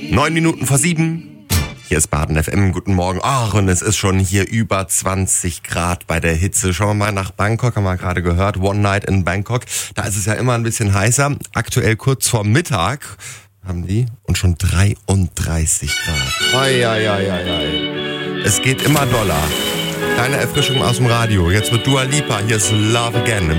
7:09. Hier ist Baden FM. Guten Morgen. Ach, und es ist schon hier über 20 Grad bei der Hitze. Schauen wir mal nach Bangkok, haben wir gerade gehört. One Night in Bangkok. Da ist es ja immer ein bisschen heißer. Aktuell kurz vor Mittag haben die und schon 33 Grad. Ei. Es geht immer doller. Kleine Erfrischung aus dem Radio. Jetzt wird Dua Lipa. Hier ist Love Again.